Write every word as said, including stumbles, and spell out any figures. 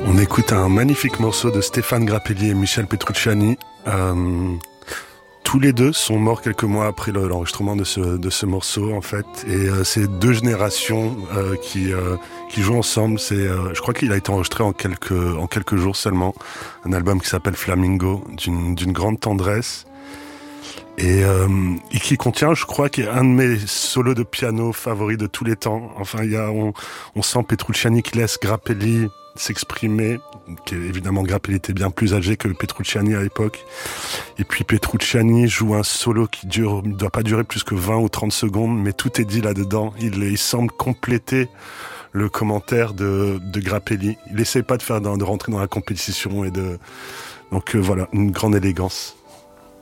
On écoute un magnifique morceau de Stéphane Grappelli et Michel Petrucciani. Euh, tous les deux sont morts quelques mois après le, l'enregistrement de ce, de ce morceau, en fait. Et euh, c'est deux générations euh, qui, euh, qui jouent ensemble. C'est, euh, je crois qu'il a été enregistré en quelques, en quelques jours seulement. Un album qui s'appelle Flamingo, d'une, d'une grande tendresse. Et, euh, et qui contient, je crois, qu'il y a un de mes solos de piano favoris de tous les temps. Enfin, il y a, on, on sent Petrucciani qui laisse Grappelli s'exprimer, qui évidemment Grappelli était bien plus âgé que Petrucciani à l'époque. Et puis Petrucciani joue un solo qui dure, ne doit pas durer plus que vingt ou trente secondes, mais tout est dit là-dedans. Il, il semble compléter le commentaire de, de Grappelli. Il essaie pas de faire, de rentrer dans la compétition et de, donc euh, voilà, une grande élégance.